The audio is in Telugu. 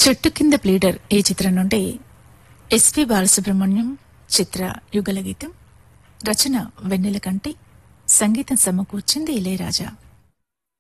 చెట్టు కింద ప్లీడర్ ఈ చిత్రం నుండి ఎస్పి బాలసుబ్రహ్మణ్యం చిత్ర యుగల గీతం, రచన వెన్నెల కంటి, సంగీతం సమకూర్చింది ఇళయరాజా.